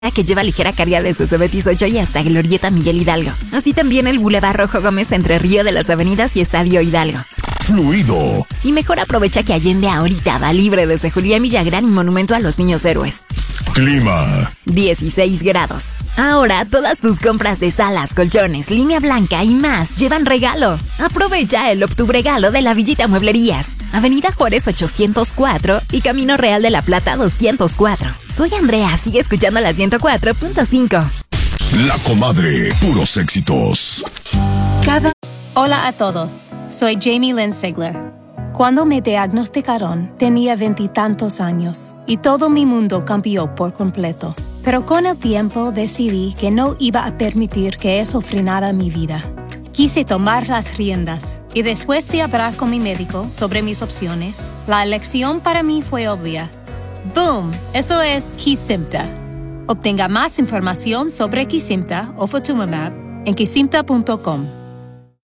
que lleva ligera carga desde Cebetis 8 y hasta Glorieta Miguel Hidalgo. Así también el Boulevard Rojo Gómez entre Río de las Avenidas y Estadio Hidalgo. Fluido. Y mejor aprovecha que Allende ahorita va libre desde Julián Villagrán y Monumento a los Niños Héroes. Clima. 16 grados. Ahora todas tus compras de salas, colchones, línea blanca y más llevan regalo. Aprovecha el Octubregalo de la Villita Mueblerías. Avenida Juárez 804 y Camino Real de la Plata 204. Soy Andrea, sigue escuchando la 104.5. La Comadre, puros éxitos. Hola a todos, soy Jamie Lynn Sigler. Cuando me diagnosticaron, tenía 20 y tantos años y todo mi mundo cambió por completo. Pero con el tiempo decidí que no iba a permitir que eso frenara mi vida. Quise tomar las riendas y después de hablar con mi médico sobre mis opciones, la elección para mí fue obvia. ¡Boom! Eso es Kesimpta. Obtenga más información sobre Kesimpta o Ofatumumab en kesimpta.com.